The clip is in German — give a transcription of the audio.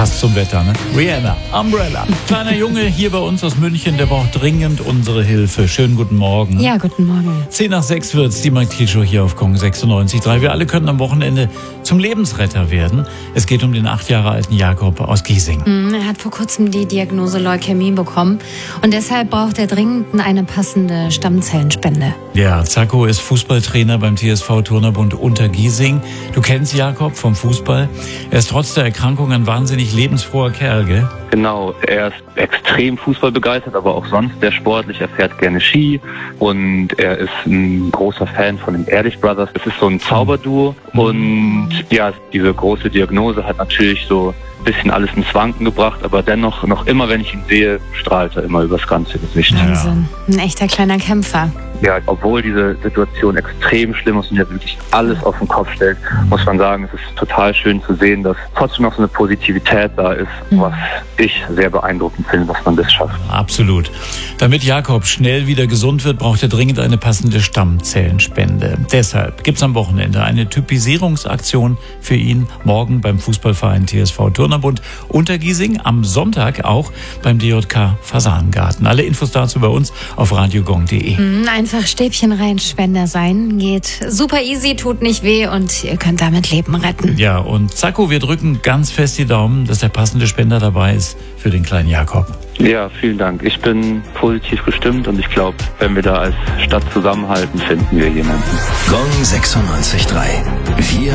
Passt zum Wetter, ne? Rihanna, Umbrella. Kleiner Junge hier bei uns aus München, der braucht dringend unsere Hilfe. Schönen guten Morgen. Ja, guten Morgen. 10:06 wird's, die Mike Show hier auf Kong 96.3. Wir alle können am Wochenende zum Lebensretter werden. Es geht um den 8 Jahre alten Jakob aus Giesing. Er hat vor kurzem die Diagnose Leukämie bekommen und deshalb braucht er dringend eine passende Stammzellenspende. Ja, Zacko ist Fußballtrainer beim TSV Turnerbund Untergiesing. Du kennst Jakob vom Fußball. Er ist trotz der Erkrankung ein wahnsinnig lebensfroher Kerl, gell? Genau, er ist extrem fußballbegeistert, aber auch sonst sehr sportlich. Er fährt gerne Ski und er ist ein großer Fan von den Ehrlich Brothers. Es ist so ein Zauberduo und ja, diese große Diagnose hat natürlich so ein bisschen alles ins Wanken gebracht, aber dennoch, noch immer, wenn ich ihn sehe, strahlt er immer übers ganze Gesicht. Wahnsinn, ein echter kleiner Kämpfer. Ja, obwohl diese Situation extrem schlimm ist und er wirklich alles auf den Kopf stellt, muss man sagen, es ist total schön zu sehen, dass trotzdem noch so eine Positivität da ist, was ich sehr beeindruckend finde, dass man das schafft. Absolut. Damit Jakob schnell wieder gesund wird, braucht er dringend eine passende Stammzellenspende. Deshalb gibt's am Wochenende eine Typisierungsaktion für ihn. Morgen beim Fußballverein TSV Turnerbund Untergiesing, am Sonntag auch beim DJK Fasanengarten. Alle Infos dazu bei uns auf radiogong.de. Einfach Stäbchen rein, Spender sein. Geht super easy, tut nicht weh und ihr könnt damit Leben retten. Ja, und Zacko, wir drücken ganz fest die Daumen, dass der passende Spender dabei ist für den kleinen Jakob. Ja, vielen Dank. Ich bin positiv gestimmt und ich glaube, wenn wir da als Stadt zusammenhalten, finden wir jemanden. Gong 96.3. Wir